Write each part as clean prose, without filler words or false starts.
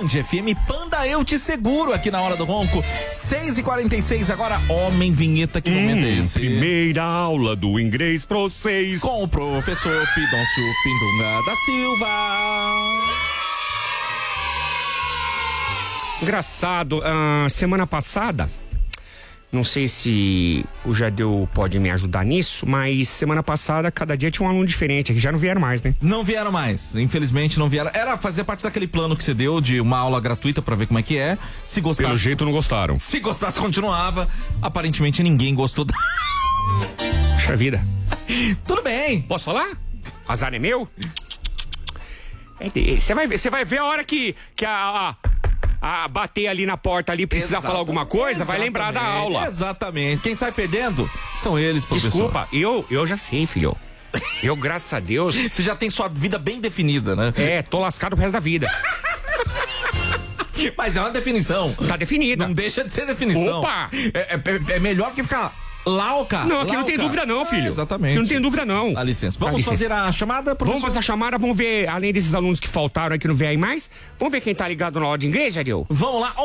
Band FM Panda, eu te seguro aqui na Hora do Ronco. 6h46 agora, homem vinheta, que momento é esse? Primeira aula do inglês pra vocês. Com o professor Pidoncio Pindunga da Silva. Engraçado, semana passada, não sei se o Jadeu pode me ajudar nisso, mas semana passada cada dia tinha um aluno diferente, aqui já não vieram mais, né? Não vieram mais, infelizmente não vieram. Era fazer parte daquele plano que você deu de uma aula gratuita pra ver como é que é. Se gostasse, Pelo jeito não gostaram. Se gostasse, continuava. Aparentemente ninguém gostou da... Puxa vida. Tudo bem. Posso falar? Azar é meu? Você vai ver a hora que bater ali na porta ali, precisar falar alguma coisa, vai lembrar da aula. Exatamente. Quem sai perdendo são eles, professor. Desculpa, eu já sei, filho. Eu, graças a Deus... Você já tem sua vida bem definida, né? Tô lascado o resto da vida. Mas é uma definição. Tá definida. Não deixa de ser definição. Opa! É melhor que ficar... Lauca. Não, aqui não tem dúvida não, filho. Exatamente. Aqui não tem dúvida não. Dá licença. Vamos fazer a chamada, professor? Vamos fazer a chamada, vamos ver, além desses alunos que faltaram aqui, não vem aí mais, vamos ver quem tá ligado na aula de inglês, Jadeu? Vamos lá,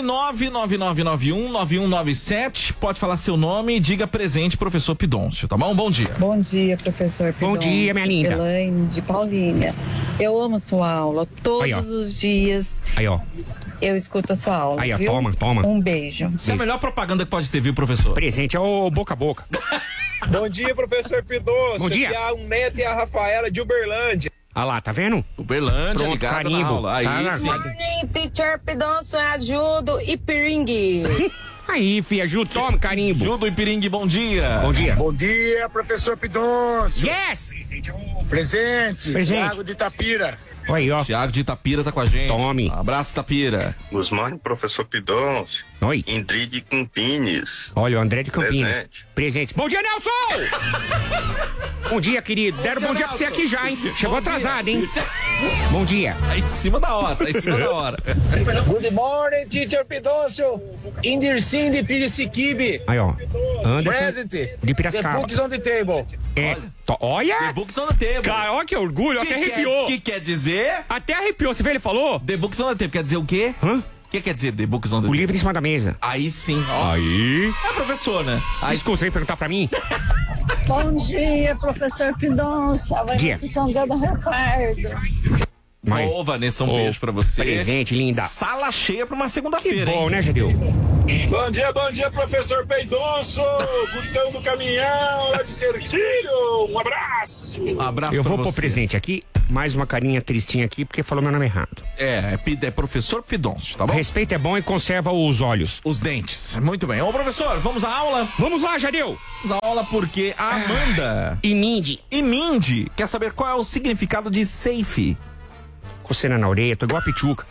11999919197. Pode falar seu nome e diga presente, professor Pidoncio, tá bom? Bom dia. Bom dia, professor Pidoncio. Bom dia, minha linda. Elaine de Paulínia. Eu amo sua aula. Todos os dias Aí, ó. eu escuto a sua aula, Aí, ó, viu? toma. Um beijo. Isso é a melhor propaganda que pode ter, viu, professor? Presente é o boca a boca. Bom dia, professor Pidoncio. Bom dia. Aqui é a Neto e a Rafaela de Uberlândia. Ah lá, tá vendo? Uberlândia, Pronto, ligada carimbo. na aula. Aí Tá sim. Morning, teacher Pidoncio, ajudo e piringue. Aí, filha, Ju, toma, carimbo. Judo e Piringue, bom dia. Bom dia. Bom dia, professor Pidoncio. Yes! Presente. Presente. Thiago de Itapira. Aí, ó. Thiago de Itapira tá com a gente. Tome. Abraço, Itapira. Good morning, professor Pidoncio. Oi. Indrid Campines. Olha, o André de Campinas. Presente. Bom dia, Nelson! Bom dia, querido. Deram bom dia pra você aqui já, hein? Chegou atrasado, hein? Bom dia. Tá em cima da hora, tá em cima da hora. Good morning, teacher Pidoncio. Indircim de Piriciquibe. Aí, ó. Anderson Present. de The Piracicaba. books on the table. Olha! The Books on the Table. Cara, olha que orgulho, até arrepiou. O que quer dizer? Até arrepiou, você viu? Ele falou? The Books on the Table quer dizer o quê? Hã? O que quer dizer The Books on the O Table? livro em cima da mesa. Aí sim, ó. Aí. É professor, né? Aí Desculpa, você veio perguntar pra mim? Bom dia, professor Pidoncio. Vanessa São José do Rio Pardo. Ô, Vanessa, um beijo pra você. Presente, linda. Sala cheia pra uma Que segunda-feira, bom, hein? né, Jadeu? Bom dia, professor Pidoncio. Gutão do Caminhão, lá de Cerquilho. Um abraço. Um abraço Eu pra vou pôr você. presente aqui, mais uma carinha tristinha aqui, porque falou meu nome errado. É professor Pidoncio, tá bom? Respeito é bom e conserva os olhos. Os dentes. Muito bem. Ô, professor, vamos à aula? Vamos lá, Jadeu! Vamos à aula porque a Amanda E Mindy. e Mindy quer saber qual é o significado de safe. Coceira na orelha, tô igual a Pichuca.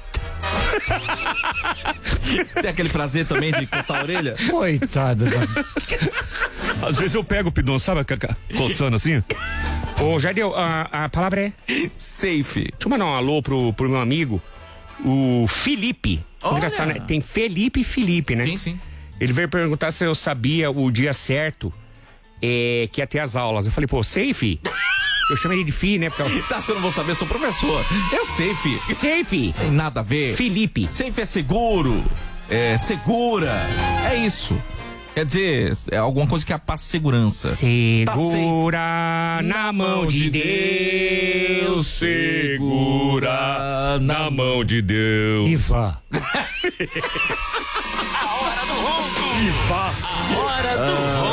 Tem aquele prazer também de coçar a orelha? Coitado. Às vezes eu pego o Pidon, sabe? Coçando assim. Ô, Jadeu, a palavra é... Safe. Deixa eu mandar um alô pro meu amigo, o Felipe. Olha. Engraçado, né? Tem Felipe e Felipe, né? Sim, sim. Ele veio perguntar se eu sabia o dia certo que ia ter as aulas. Eu falei, pô, safe? Eu chamei ele de Fi, né? Porque Você acha que eu não vou saber? Eu sou professor. Eu sei, fi. Safe! Tem nada a ver. Felipe. Safe é seguro. É segura. É isso. Quer dizer, é alguma coisa que é a paz e segurança. Tá safe. Segura na mão de Deus. Segura na mão de Deus. Iva. Hora do